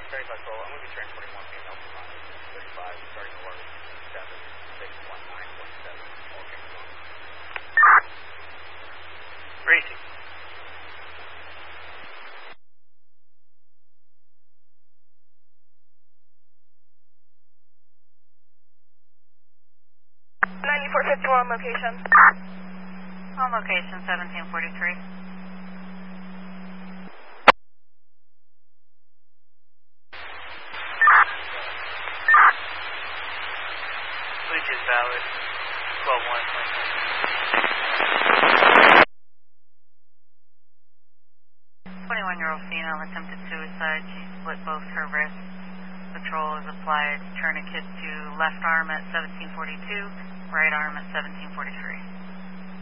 3512, I'm going to be transporting one female from 35, starting to work 7619.7, all cameras on. Racing. On location. On location, 1743. Leak is valid. 12-1. 21-year-old female attempted suicide. She split both her wrists. Patrol is applied. Tourniquet to left arm at 1742. Right arm at 1743.